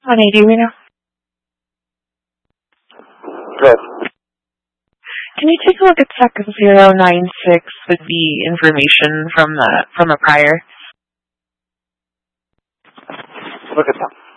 180 right now. Good. Can you take a look at SEC 096 with the information from a prior? Look at them.